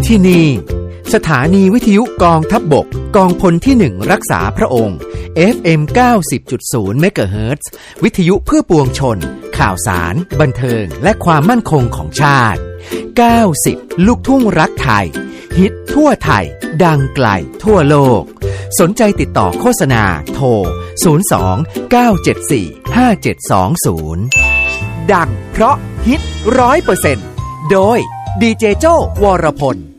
ที่นี่สถานีวิทยุกองทัพบกกองพลที่1รักษาพระองค์ FM 90.0 เมกะเฮิรตซ์ วิทยุเพื่อปวงชนข่าวสารบันเทิงและความมั่นคงของชาติ90ลูกทุ่งรักไทยฮิตทั่วไทยดังไกลทั่วโลกสนใจติดต่อโฆษณาโทร02 974 5720ดังเพราะฮิต 100% โดยดีเจโจ้วรพล